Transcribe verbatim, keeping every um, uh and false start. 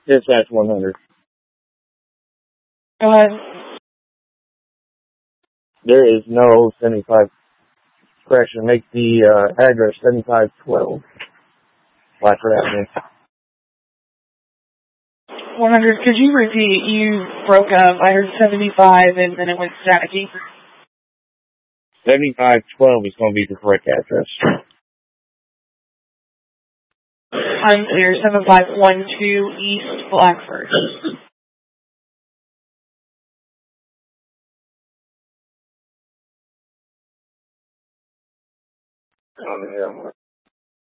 Dispatch one hundred. Go ahead. There is no seventy-five. Correction, make the uh, address seventy-five twelve. Blackford Avenue. one hundred, could you repeat? You broke up. I heard seventy-five and then it went staticky. seventy-five twelve is going to be the correct address. I'm clear. seven five one two East Blackford. Oh, yeah.